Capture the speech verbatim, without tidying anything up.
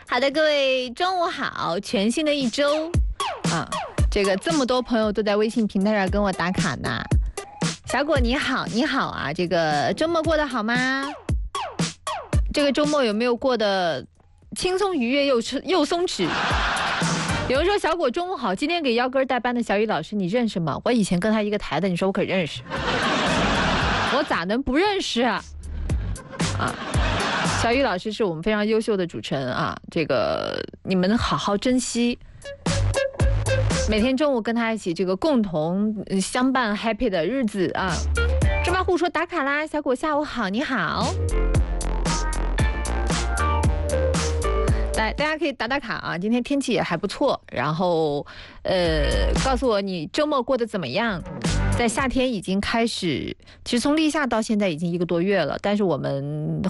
好的，各位中午好，全新的一周啊，这个这么多朋友都在微信平台上跟我打卡呢。小果你好，你好啊，这个周末过得好吗？这个周末有没有过得轻松愉悦又又松弛？有人说小果中午好，今天给腰根代班的小雨老师你认识吗？我以前跟他一个台的，你说我可认识？我咋能不认识啊？啊！小雨老师是我们非常优秀的主持人啊，这个你们好好珍惜，每天中午跟他一起这个共同相伴 happy 的日子啊。芝麻糊说打卡啦，小果下午好，你好。来，大家可以打打卡啊，今天天气也还不错，然后呃，告诉我你周末过得怎么样。在夏天已经开始，其实从立夏到现在已经一个多月了，但是我们